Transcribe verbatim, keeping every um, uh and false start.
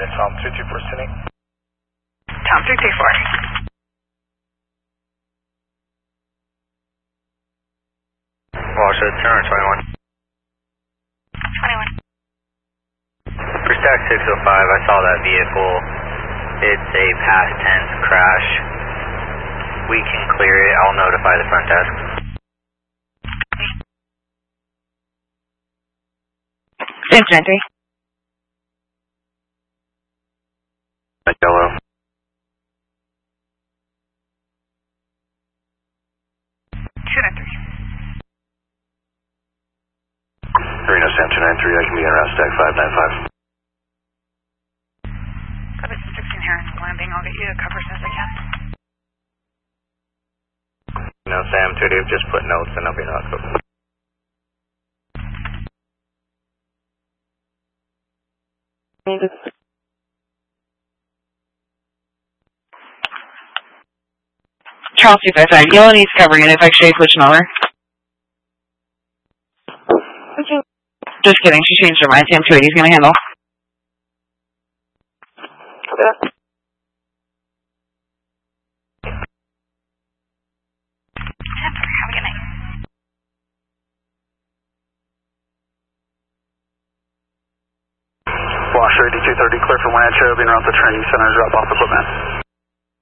United Tom three two four Sydney. Tom three two four. Washer, turn twenty-one. twenty-one. For stack six oh five, I saw that vehicle. It's a past tense crash. We can clear it. I'll notify the front desk. Engine entry. Yellow. two nine three. Reno Sam two nine three, I can be around stack five nine five. Copy sixteen here in landing. I'll get you a cover as soon as I can. No, Sam two Dave, just put notes and I'll be not covered. Charles two five five. Yellow needs covering it if X-ray switching over. Just kidding, she changed her mind. Sam two eighty is going to handle. Okay. Have a good night. Washer eighty-two thirty, clear for Wenatchee, being around the training center, drop off equipment.